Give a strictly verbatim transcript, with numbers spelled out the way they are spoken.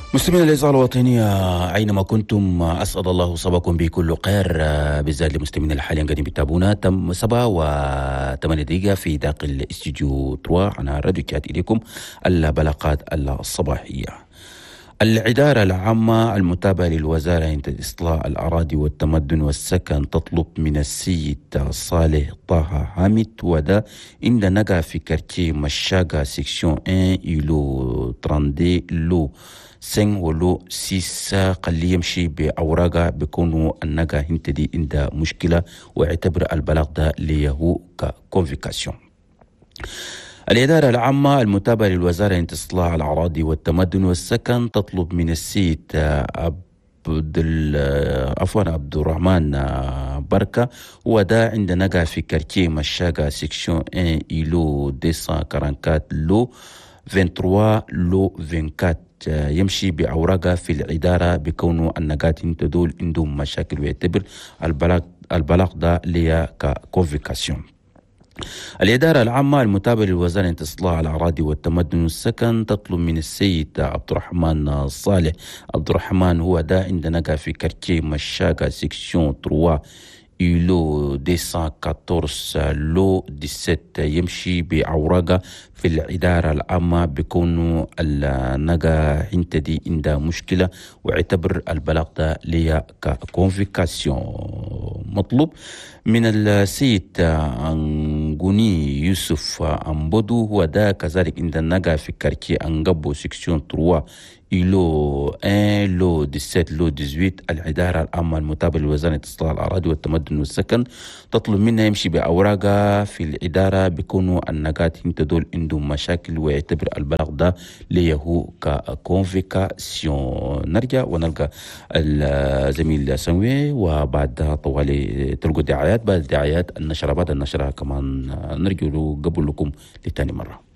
مستمعين الإذاعة الوطنية أينما كنتم، أسعد الله صباكم بكل خير. بالذات لمستمعين الحاليا قاعدين بيتابعونا تم سبعة وثمانية دقيقة في داخل استديو ثلاثة على راديو كات إليكم البلاغات الصباحية. الإدارة العامة المتابعة للوزارة عند إصلاح الأراضي والتمدن والسكن تطلب من السيد صالح طه حامد ودا إن نقع في كارتيه مشاقة سيكسيون واحد يلو تراندي لو سن ولو سيسا قلي يمشي بأوراقه بيكونوا النقع هنتدي عند مشكلة، واعتبر البلاغ ده ليهو كونفيكاسيون. الإدارة العامة المتابعة للوزارة عند إصلاح الأراضي والتمدن والسكن تطلب من السيد عبد عفوا عبد الرحمن بركة ودا عند نقع في كارتيه مشاقة سيكسيون واحد إلو مئتين وأربعة وأربعين لو ثلاثة وعشرين لو أربعة وعشرين يمشي بأوراقه في الإدارة بكونه النقاط تدول عندهم مشاكل، ويعتبر البلاغ البلاغ ده ليا كونفيكاسيون. الإدارة العامة المتابعة للوزارة عند إصلاح الأراضي والتمدن والسكن تطلب من السيد عبد الرحمن صالح عبد الرحمن هو دا عند نقع في كارتيه مشاقة سيكسيون ثلاثة إلو مئتين وأربعة عشر لو سبعة عشر يمشي بأوراقه في الإدارة العامة بيكونوا النقا هنتدي عند مشكلة، واعتبر البلاغ ده ليا كونفيكاسيون. مطلوب من السيد أنغوني يوسف أمبودو هو دا كذلك عند النقا في كارتيه أنغابو سيكسيون ثلاثة إلو واحد لو سبعة عشر لو ثمانية عشر. الإدارة العامة المتابعة لوزارة إصلاح الأراضي والتمدن والسكن تطلب منه يمشي بأوراقه في الإدارة بيكونوا النقاط هنتدول عندهم مشاكل، ويعتبر البلاغ ده ليهو كونفيكاسيون. نرجع ونلقى الزميل سنوي وبعد طوالي تلقوا دعايات، بعد دعايات النشرة بعد النشرة كمان نرجع له قبل لكم لتاني مرة.